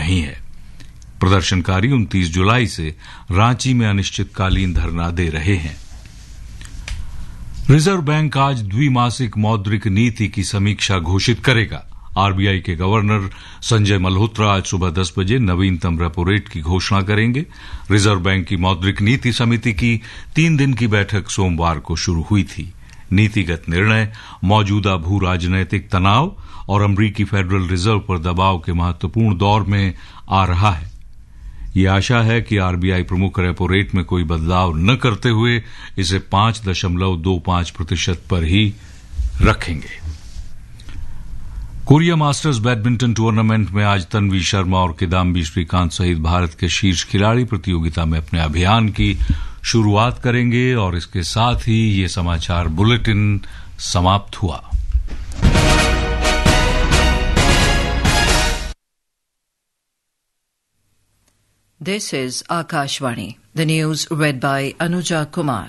नहीं है। प्रदर्शनकारी 29 जुलाई से रांची में अनिश्चितकालीन धरना दे रहे हैं। रिजर्व बैंक आज द्विमासिक मौद्रिक नीति की समीक्षा घोषित करेगा। आरबीआई के गवर्नर संजय मल्होत्रा आज सुबह 10 बजे नवीनतम रेपो रेट की घोषणा करेंगे। रिजर्व बैंक की मौद्रिक नीति समिति की 3 दिन की बैठक सोमवार को शुरू हुई थी। नीतिगत निर्णय मौजूदा भू राजनैतिक तनाव और अमरीकी फेडरल रिजर्व पर दबाव के महत्वपूर्ण दौर में आ रहा है। ये आशा है कि आरबीआई प्रमुख रेपो रेट में कोई बदलाव न करते हुए इसे 5.25% पर ही रखेंगे। कोरिया मास्टर्स बैडमिंटन टूर्नामेंट में आज तन्वी शर्मा और किदाम्बी श्रीकांत सहित भारत के शीर्ष खिलाड़ी प्रतियोगिता में अपने अभियान की शुरुआत करेंगे। और इसके साथ ही ये समाचार बुलेटिन समाप्त हुआ। This is Akashvani. The news read by Anuja Kumar.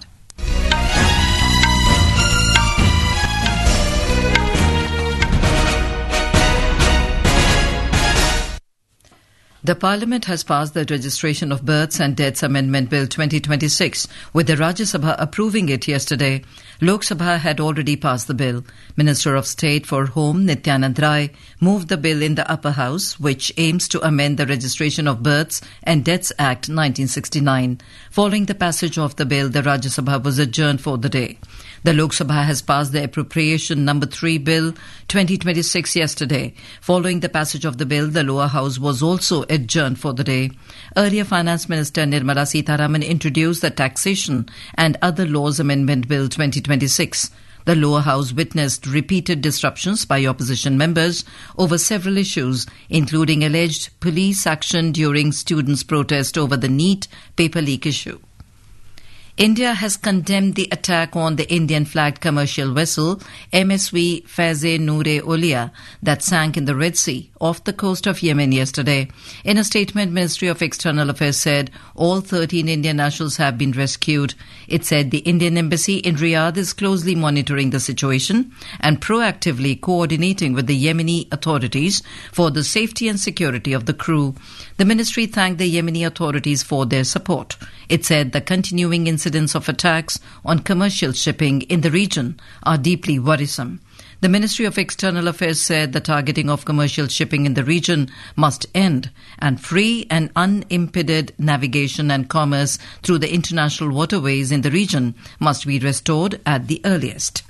The Parliament has passed the Registration of Births and Deaths Amendment Bill 2026, with the Rajya Sabha approving it yesterday. Lok Sabha had already passed the bill. Minister of State for Home Nityanand Rai moved the bill in the upper house, which aims to amend the Registration of Births and Deaths Act 1969. Following the passage of the bill, the Rajya Sabha was adjourned for the day. The Lok Sabha has passed the Appropriation Number 3 Bill 2026 yesterday. Following the passage of the bill, the lower house was also adjourned for the day. Earlier, Finance Minister Nirmala Sitharaman introduced the Taxation and Other Laws Amendment Bill 2026. The lower house witnessed repeated disruptions by opposition members over several issues, including alleged police action during students' protest over the NEET paper leak issue. India has condemned the attack on the Indian-flagged commercial vessel MSV Faiz-e-Noor-e-Auliya that sank in the Red Sea off the coast of Yemen yesterday. In a statement, Ministry of External Affairs said all 13 Indian nationals have been rescued. It said the Indian embassy in Riyadh is closely monitoring the situation and proactively coordinating with the Yemeni authorities for the safety and security of the crew. The ministry thanked the Yemeni authorities for their support. It said the continuing incidents of attacks on commercial shipping in the region are deeply worrisome. The Ministry of External Affairs said the targeting of commercial shipping in the region must end and free and unimpeded navigation and commerce through the international waterways in the region must be restored at the earliest.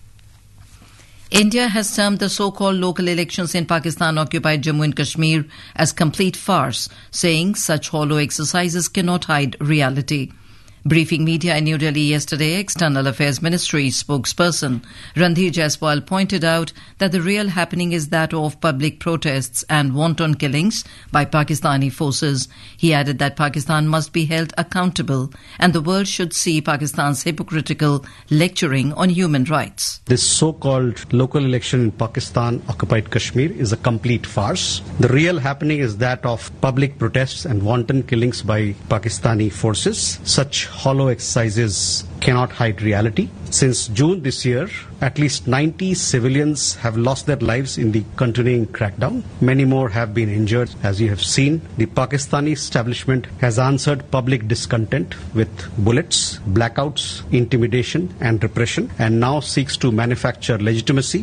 India has termed the so-called local elections in Pakistan-occupied Jammu and Kashmir as complete farce, saying such hollow exercises cannot hide reality. Briefing media in New Delhi yesterday, External Affairs Ministry spokesperson Randhir Jaiswal pointed out that the real happening is that of public protests and wanton killings by Pakistani forces. He added that Pakistan must be held accountable and the world should see Pakistan's hypocritical lecturing on human rights. This so-called local election in Pakistan-occupied Kashmir is a complete farce. The real happening is that of public protests and wanton killings by Pakistani forces. Such hollow exercises cannot hide reality. Since June this year, at least 90 civilians have lost their lives in the continuing crackdown. Many more have been injured. As you have seen, the Pakistani establishment has answered public discontent with bullets, blackouts, intimidation and repression, and now seeks to manufacture legitimacy.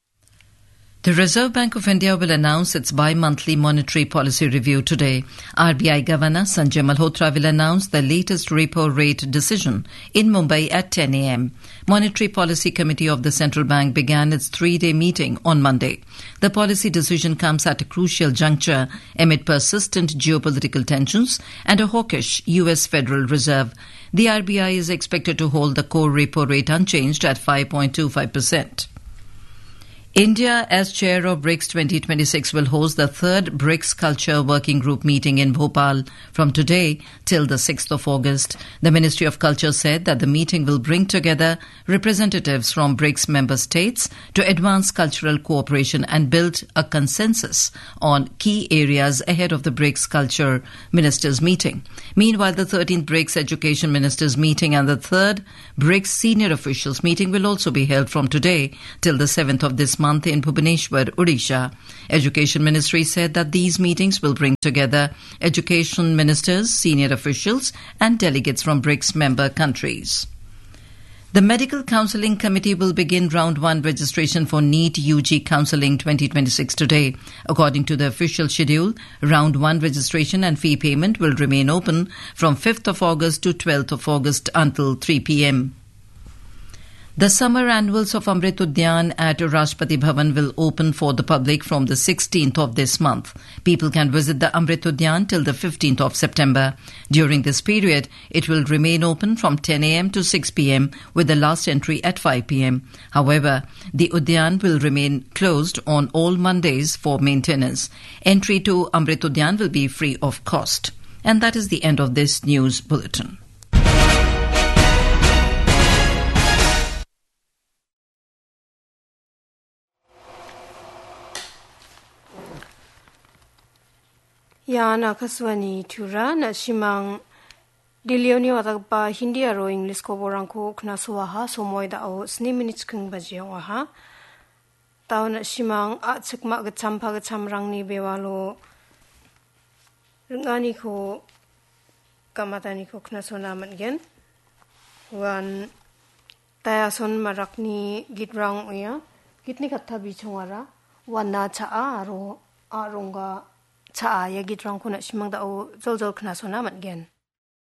The Reserve Bank of India will announce its bi-monthly monetary policy review today. RBI Governor Sanjay Malhotra will announce the latest repo rate decision in Mumbai at 10 a.m. Monetary Policy Committee of the Central Bank began its 3-day meeting on Monday. The policy decision comes at a crucial juncture amid persistent geopolitical tensions and a hawkish U.S. Federal Reserve. The RBI is expected to hold the core repo rate unchanged at 5.25%. India, as chair of BRICS 2026, will host the third BRICS Culture Working Group meeting in Bhopal from today till the 6th of August. The Ministry of Culture said that the meeting will bring together representatives from BRICS member states to advance cultural cooperation and build a consensus on key areas ahead of the BRICS Culture Ministers meeting. Meanwhile, the 13th BRICS Education Ministers meeting and the 3rd BRICS Senior Officials meeting will also be held from today till the 7th of this month month in Bhubaneswar, Odisha. Education Ministry said that these meetings will bring together education ministers, senior officials and delegates from BRICS member countries. The Medical Counselling Committee will begin Round 1 registration for NEET UG Counselling 2026 today. According to the official schedule, Round 1 registration and fee payment will remain open from 5th of August to 12th of August until 3 p.m. The summer annuals of Amrit Udyan at Rashtrapati Bhavan will open for the public from the 16th of this month. People can visit the Amrit Udyan till the 15th of September. During this period, it will remain open from 10 a.m. to 6 p.m. with the last entry at 5 p.m. However, the Udyan will remain closed on all Mondays for maintenance. Entry to Amrit Udyan will be free of cost. And that is the end of this news bulletin. Yana kaswani tura na shimang dilioni watagpa Hindi aro English ko borangko knaswaha somoy da o 2 minutes kung bajiyawa ha tao na shimang at sakma gatsampa gatsamrang ni bewalo ngani ko kamatani ko knasona mangen wan tayason marakni gitrang uya kitni katha bichongara wana cha aro aronga cha ya gitrang kuna shimang da o zol kna sona man gen